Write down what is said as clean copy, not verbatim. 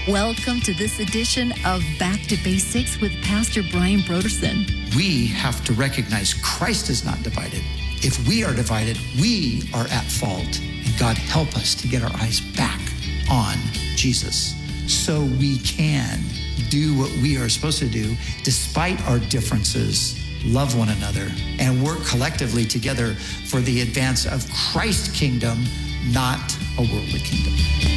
Welcome to this edition of Back to Basics with Pastor Brian Brodersen. We have to recognize Christ is not divided. If we are divided, we are at fault. And God, help us to get our eyes back on Jesus so we can do what we are supposed to do despite our differences, love one another, and work collectively together for the advance of Christ's kingdom, not a worldly kingdom.